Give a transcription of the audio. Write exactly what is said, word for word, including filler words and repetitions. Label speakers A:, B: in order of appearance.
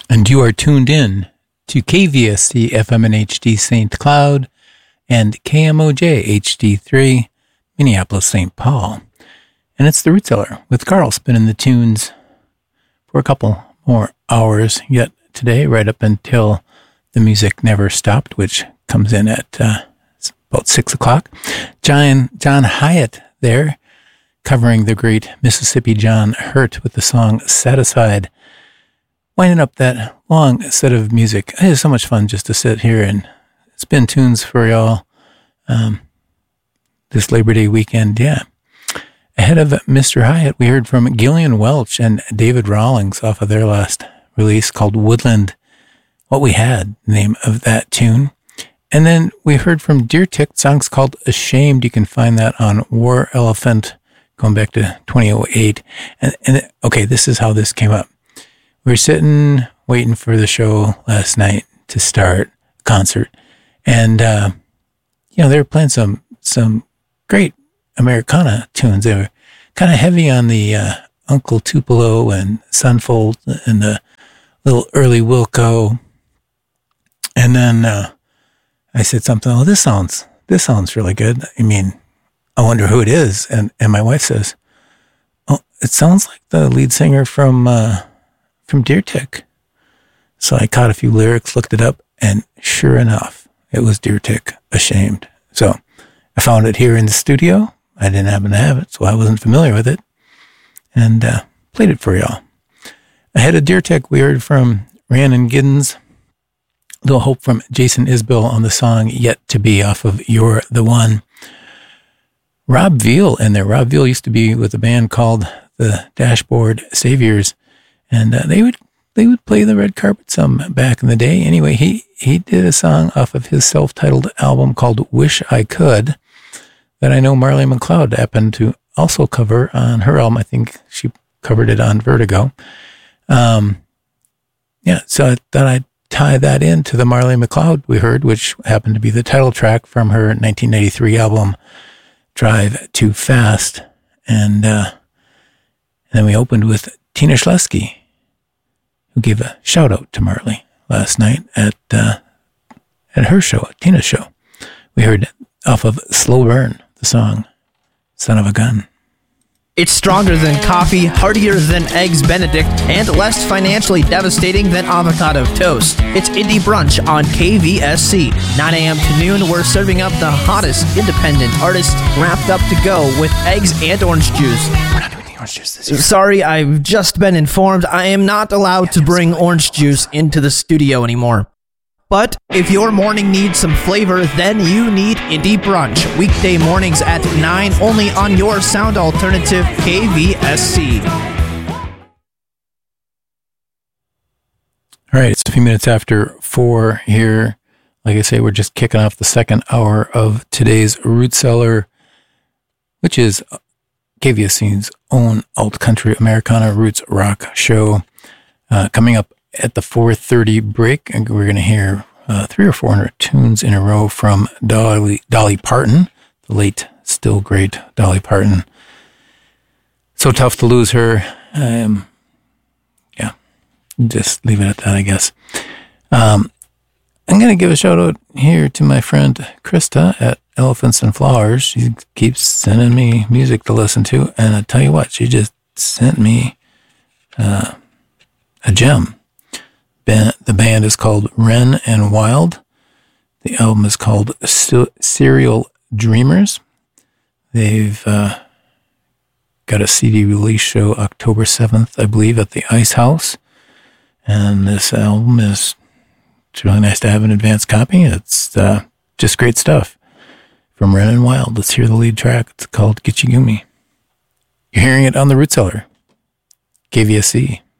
A: And you are tuned in to K V S C F M and H D Saint Cloud and K M O J H D three Minneapolis Saint Paul. And it's the Root Cellar with Carl spinning the tunes for a couple more hours yet today, right up until the music never stopped, which comes in at uh, about six o'clock. John, John Hyatt there covering the great Mississippi John Hurt with the song Set Aside. Winding up that long set of music. It is so much fun just to sit here and spin tunes for y'all um, this Labor Day weekend. Yeah. Ahead of Mister Hyatt, we heard from Gillian Welch and David Rawlings off of their last release called Woodland. What We Had, the name of that tune. And then we heard from Deer Tick, songs called Ashamed. You can find that on War Elephant, going back to twenty oh eight. And, and okay, this is how this came up. We were sitting, waiting for the show last night to start, concert. And, uh, you know, they were playing some, some great Americana tunes. They were kind of heavy on the uh, Uncle Tupelo and Sunfold and the little early Wilco. And then uh, I said something, oh, this sounds, this sounds really good. I mean, I wonder who it is. And, and my wife says, oh, it sounds like the lead singer from... Uh, from Deer Tick. So I caught a few lyrics, looked it up, and sure enough, it was Deer Tick, Ashamed. So I found it here in the studio. I didn't happen to have it, so I wasn't familiar with it, and uh, played it for y'all. Ahead of Deer Tick, we heard from Rhiannon Giddens, Little Hope from Jason Isbell on the song Yet to Be off of You're the One. Rob Veal in there. Rob Veal used to be with a band called the Dashboard Saviors. And uh, they would they would play the red carpet some back in the day. Anyway, he, he did a song off of his self-titled album called Wish I Could that I know Marley McLeod happened to also cover on her album. I think she covered it on Vertigo. Um, yeah, so I thought I'd tie that into the Marley McLeod we heard, which happened to be the title track from her nineteen ninety-three album Drive Too Fast. And, uh, and then we opened with Tina Schlesky, who gave a shout out to Marley last night at uh, at her show, at Tina's show. We heard off of Slow Burn, the song Son of a Gun.
B: It's stronger than coffee, heartier than Eggs Benedict, and less financially devastating than avocado toast. It's Indie Brunch on K V S C. nine a.m. to noon, we're serving up the hottest independent artists wrapped up to go with eggs and orange juice.
A: We're not doing the orange juice this year.
B: Sorry, I've just been informed I am not allowed to bring orange juice into the studio anymore. But if your morning needs some flavor, then you need Indie Brunch. Weekday mornings at nine, only on your sound alternative, K V S C.
A: All right, it's a few minutes after four here. Like I say, we're just kicking off the second hour of today's Root Cellar, which is K V S C's own alt-country Americana roots rock show. Uh, coming up at the four thirty break, and we're going to hear uh, three or four hundred tunes in a row from Dolly, Dolly Parton, the late, still great Dolly Parton. So tough to lose her. Um, yeah, just leave it at that, I guess. Um, I'm going to give a shout out here to my friend Krista at Elephants and Flowers. She keeps sending me music to listen to, and I tell you what, she just sent me uh, a gem. Ben, the band is called Wren and Wild. The album is called Serial Dreamers. They've uh, got a C D release show October seventh, I believe, at the Ice House. And this album is, it's really nice to have an advance copy. It's uh, just great stuff from Wren and Wild. Let's hear the lead track. It's called Gitchigumi. You're hearing it on the Root Cellar, K V S C.